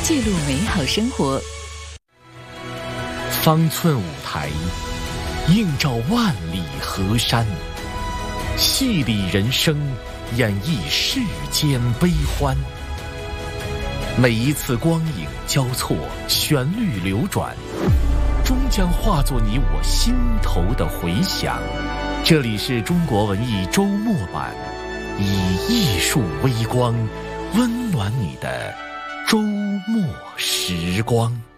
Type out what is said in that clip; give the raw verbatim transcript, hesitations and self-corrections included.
记录美好生活。 方寸舞台，映照万里河山，戏里人生，演绎世间悲欢。每一次光影交错，旋律流转，终将化作你我心头的回响。这里是中国文艺周末版，以艺术微光温暖你的周末时光。